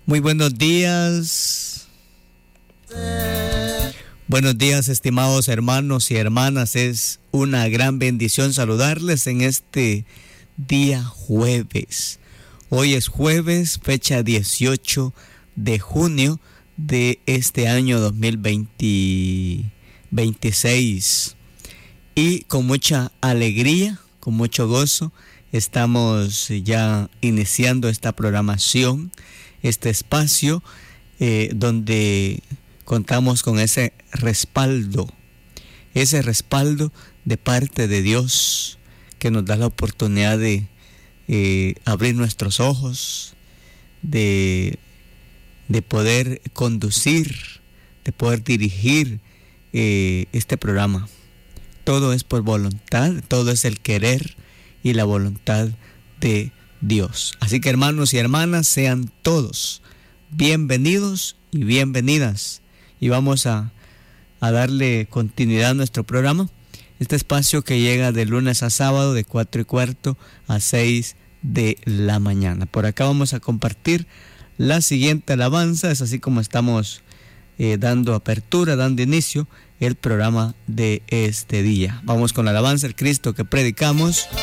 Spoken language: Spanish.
Muy buenos días. Buenos días, estimados hermanos y hermanas. Es una gran bendición saludarles en este día jueves. Hoy es jueves, fecha 18 de junio de este año 2026. Y con mucha alegría, con mucho gozo, estamos ya iniciando esta programación, este espacio donde contamos con ese respaldo de parte de Dios, que nos da la oportunidad de abrir nuestros ojos, de poder conducir, de poder dirigir este programa. Todo es por voluntad, todo es el querer y la voluntad de Dios. Así que, hermanos y hermanas, sean todos bienvenidos y bienvenidas. Y vamos a darle continuidad a nuestro programa. Este espacio que llega de lunes a sábado de 4:15 a 6 de la mañana. Por acá vamos a compartir la siguiente alabanza. Es así como estamos dando apertura, dando inicio el programa de este día. Vamos con la alabanza, el Cristo que predicamos.